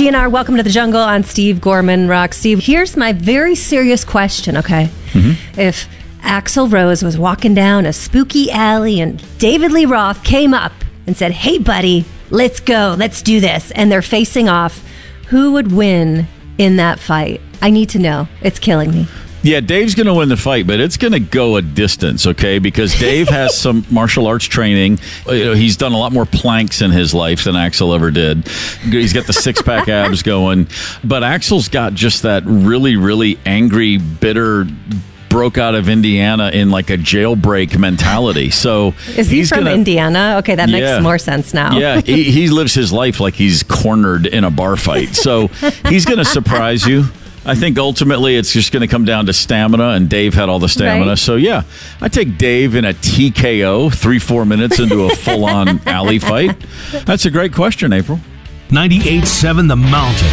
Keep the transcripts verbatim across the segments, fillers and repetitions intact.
G N R, welcome to the jungle on Steve Gorman Rock. Steve, here's my very serious question, okay? Mm-hmm. If Axl Rose was walking down a spooky alley and David Lee Roth came up and said, hey, buddy, let's go, let's do this, and they're facing off, who would win in that fight? I need to know. It's killing me. Yeah, Dave's going to win the fight, but it's going to go a distance, okay? Because Dave has some martial arts training. You know, he's done a lot more planks in his life than Axl ever did. He's got the six-pack abs going. But Axl's got just that really, really angry, bitter, broke out of Indiana in like a jailbreak mentality. So is he he's from gonna, Indiana? Okay, that makes yeah, more sense now. Yeah, he, he lives his life like he's cornered in a bar fight. So he's going to surprise you. I think ultimately it's just going to come down to stamina, and Dave had all the stamina. Right. So, yeah, I take Dave in a T K O, three, four minutes into a full-on alley fight. That's a great question, April. ninety-eight point seven The Mountain.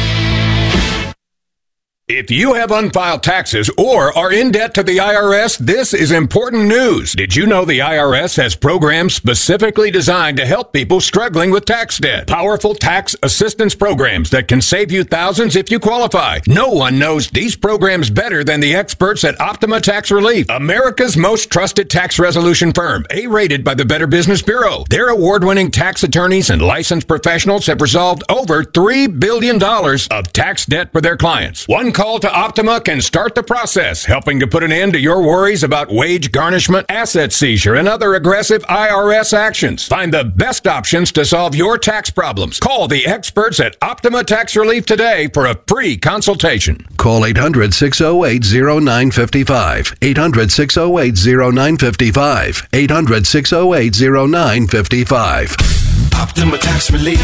If you have unfiled taxes or are in debt to the I R S, this is important news. Did you know the I R S has programs specifically designed to help people struggling with tax debt? Powerful tax assistance programs that can save you thousands if you qualify. No one knows these programs better than the experts at Optima Tax Relief, America's most trusted tax resolution firm, A-rated by the Better Business Bureau. Their award-winning tax attorneys and licensed professionals have resolved over three billion dollars of tax debt for their clients. One call to Optima can start the process, helping to put an end to your worries about wage garnishment, asset seizure, and other aggressive I R S actions. Find the best options to solve your tax problems. Call the experts at Optima Tax Relief today for a free consultation. Call eight hundred, six oh eight, oh nine five five. eight hundred, six oh eight, oh nine five five. eight hundred, six oh eight, oh nine five five. Optima Tax Relief.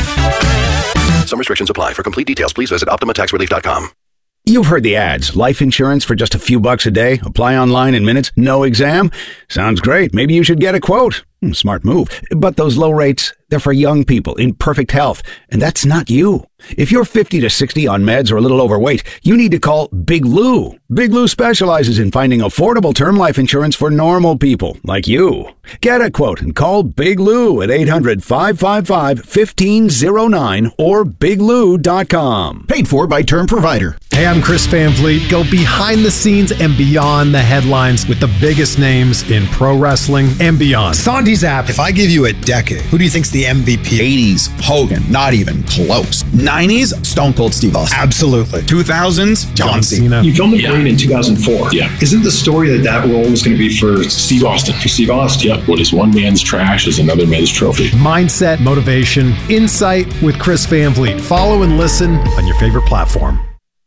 Some restrictions apply. For complete details, please visit optima tax relief dot com. You've heard the ads. Life insurance for just a few bucks a day. Apply online in minutes. No exam. Sounds great. Maybe you should get a quote. Hmm, smart move. But those low rates, they're for young people in perfect health. And that's not you. If you're fifty to sixty on meds or a little overweight, you need to call Big Lou. Big Lou specializes in finding affordable term life insurance for normal people like you. Get a quote and call Big Lou at eight hundred, five five five, one five oh nine or big lou dot com. Paid for by Term Provider. Hey, I'm Chris Van Vliet. Go behind the scenes and beyond the headlines with the biggest names in pro wrestling and beyond. Sandy Zap. If I give you a decade, who do you think's the M V P? eighties, Hogan. Not even close. nineties, Stone Cold Steve Austin. Absolutely. two thousands, John, John Cena. You filmed The Brain in two thousand four. Yeah. Isn't the story that that role was going to be for Steve Austin? For Steve Austin. Yep. What is one man's trash is another man's trophy. Mindset, motivation, insight with Chris Van Vliet. Follow and listen on your favorite platform.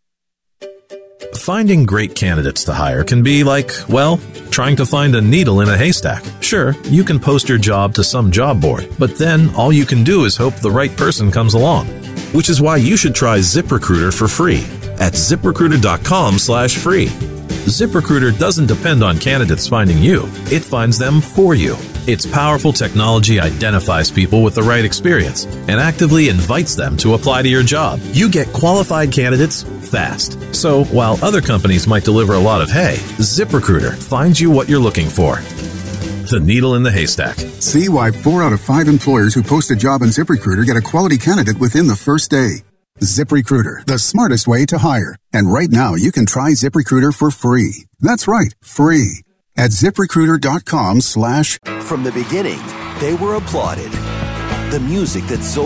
Finding great candidates to hire can be like, well, trying to find a needle in a haystack. Sure, you can post your job to some job board, but then all you can do is hope the right person comes along. Which is why you should try ZipRecruiter for free at ZipRecruiter.com slash free. ZipRecruiter doesn't depend on candidates finding you. It finds them for you. Its powerful technology identifies people with the right experience and actively invites them to apply to your job. You get qualified candidates fast. So while other companies might deliver a lot of hay, ZipRecruiter finds you what you're looking for. The needle in the haystack. See why four out of five employers who post a job on ZipRecruiter get a quality candidate within the first day. ZipRecruiter, the smartest way to hire. And right now, you can try ZipRecruiter for free. That's right, free. At ZipRecruiter.com slash... From the beginning, they were applauded. The music that sold